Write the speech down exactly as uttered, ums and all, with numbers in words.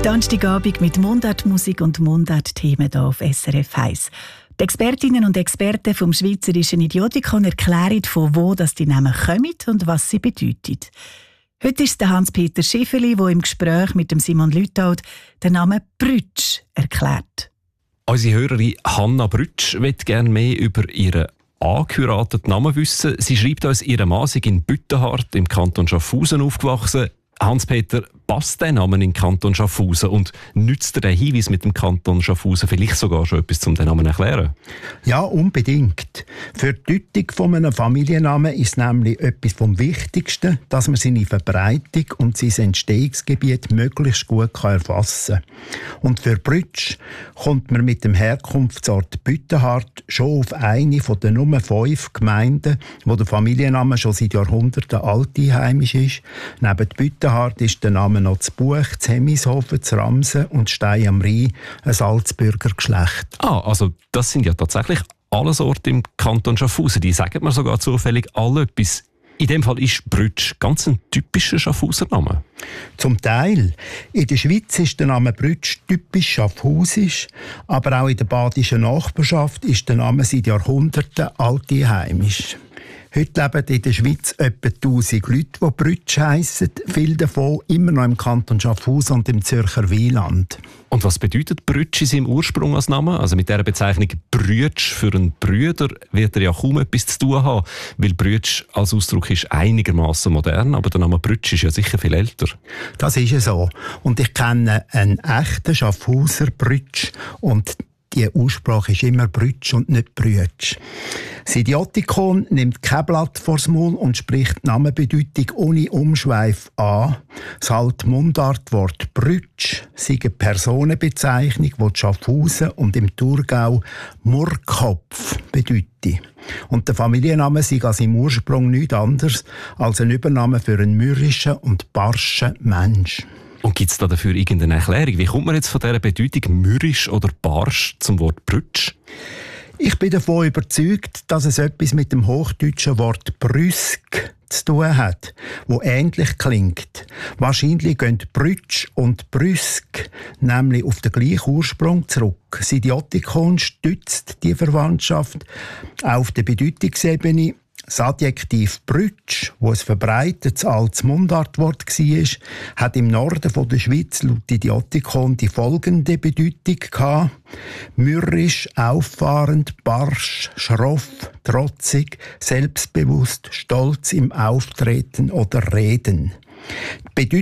Donnerstagabend mit Mundartmusik und Mundartthemen hier auf S R F eins. Die Expertinnen und Experten vom Schweizerischen Idiotikon erklären, von wo das die Namen kommen und was sie bedeuten. Heute ist es Hans-Peter Schifferli, der im Gespräch mit dem Simon Lüthold den Namen Brütsch erklärt. Unsere Hörerin Hanna Brütsch möchte gerne mehr über ihren angeheirateten Namen wissen. Sie schreibt uns, ihr Mann sei in Büttenhardt im Kanton Schaffhausen aufgewachsen. Hans-Peter, passt der Name in den Kanton Schaffhausen und nützt dir der Hinweis mit dem Kanton Schaffhausen vielleicht sogar schon etwas zum den Namen erklären? Ja, unbedingt. Für die Deutung von einem Familiennamen ist nämlich etwas vom Wichtigsten, dass man seine Verbreitung und sein Entstehungsgebiet möglichst gut erfassen kann. Und für Brütsch kommt man mit dem Herkunftsort Büttenhardt schon auf eine von den Nummer fünf Gemeinden, wo der Familienname schon seit Jahrhunderten altheimisch ist. Neben Büttenhardt ist der Name noch zu Buch, zu Hemishofen, zu Ramsen und Stein am Rhein, ein Salzburger Geschlecht. Ah, also das sind ja tatsächlich alles Orte im Kanton Schaffhausen. Die sagen mir sogar zufällig alle etwas. In dem Fall ist Brütsch ganz ein typischer Schaffhauser Name. Zum Teil. In der Schweiz ist der Name Brütsch typisch schaffhausisch, aber auch in der badischen Nachbarschaft ist der Name seit Jahrhunderten altheimisch. Heute leben in der Schweiz etwa tausend Leute, die Brütsch heissen. Viele davon immer noch im Kanton Schaffhausen und im Zürcher Wieland. Und was bedeutet Brütsch in seinem Ursprung als Name? Also mit dieser Bezeichnung Brütsch für einen Brüder wird er ja kaum etwas zu tun haben, weil Brütsch als Ausdruck ist einigermaßen modern, aber der Name Brütsch ist ja sicher viel älter. Das ist ja so. Und ich kenne einen echten Schaffhauser Brütsch und die Aussprache ist immer Brütsch und nicht Brütsch. Das Idiotikon nimmt kein Blatt vors Maul und spricht die Namenbedeutung ohne Umschweif an. Das alte Mundartwort Brütsch sei eine Personenbezeichnung, die Schaffhausen und im Thurgau Murrkopf bedeutet. Und der Familienname sei als im Ursprung nichts anderes als ein Übername für einen mürrischen und barschen Mensch. Und gibt es da dafür irgendeine Erklärung? Wie kommt man jetzt von dieser Bedeutung mürrisch oder barsch zum Wort Brütsch? Ich bin davon überzeugt, dass es etwas mit dem hochdeutschen Wort brüsk zu tun hat, wo ähnlich klingt. Wahrscheinlich gehen Brütsch und brüsk nämlich auf den gleichen Ursprung zurück. Das Idiotikon stützt die Verwandtschaft auf der Bedeutungsebene. Das Adjektiv Brütsch, das ein verbreitetes altes Mundartwort war, hat im Norden von der Schweiz laut Idiotikon die folgende Bedeutung gehabt: mürrisch, auffahrend, barsch, schroff, trotzig, selbstbewusst, stolz im Auftreten oder Reden. Die